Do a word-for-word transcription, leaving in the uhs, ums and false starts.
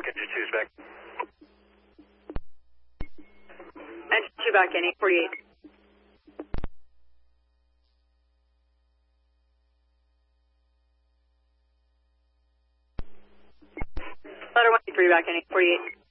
Engine two's back. Engine two back in, eight forty-eight. Letter one three back in, eight forty-eight.